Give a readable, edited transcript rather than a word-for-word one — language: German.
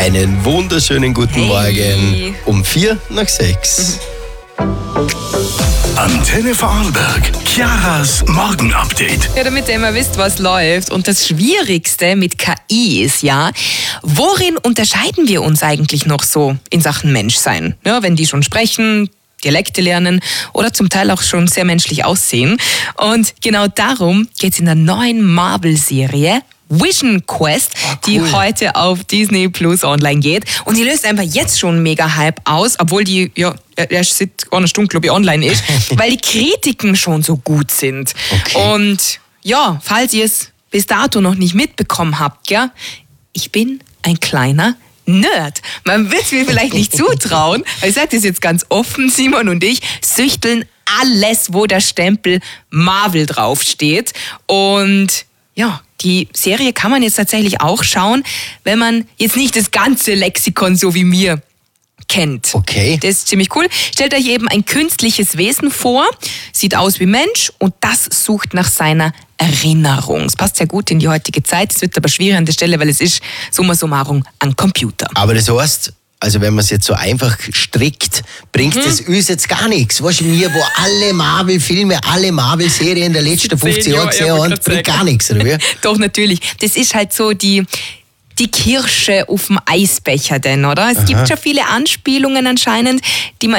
Einen wunderschönen guten Morgen um 5:04. Antenne Vorarlberg, Chiaras Morgenupdate. Ja, damit ihr immer wisst, was läuft. Und das Schwierigste mit KI ist ja, worin unterscheiden wir uns eigentlich noch so in Sachen Menschsein? Ja, wenn die schon sprechen, Dialekte lernen oder zum Teil auch schon sehr menschlich aussehen. Und genau darum geht es in der neuen Marvel-Serie Vision Quest, die heute auf Disney Plus online geht. Und die löst einfach jetzt schon mega Hype aus, obwohl die erst seit einer Stunde, glaube ich, online ist, weil die Kritiken schon so gut sind. Okay. Und ja, falls ihr es bis dato noch nicht mitbekommen habt, ja, ich bin ein kleiner Nerd. Man wird es mir vielleicht nicht zutrauen, aber ich sage das jetzt ganz offen, Simon und ich süchteln alles, wo der Stempel Marvel draufsteht. Und ja, die Serie kann man jetzt tatsächlich auch schauen, wenn man jetzt nicht das ganze Lexikon so wie mir kennt. Okay. Das ist ziemlich cool. Stellt euch eben ein künstliches Wesen vor, sieht aus wie Mensch und das sucht nach seiner Erinnerung. Es passt sehr gut in die heutige Zeit, es wird aber schwierig an der Stelle, weil es ist summa summarum ein Computer. Aber das heißt, also wenn man es jetzt so einfach strickt, bringt es uns jetzt gar nichts. Weißt du, mir, wo alle Marvel-Filme, alle Marvel-Serien der letzten 50 Jahre gesehen haben, bringt gar nichts, oder wie? Doch, natürlich. Das ist halt so die Kirsche auf dem Eisbecher denn, oder? Es gibt schon viele Anspielungen anscheinend, die man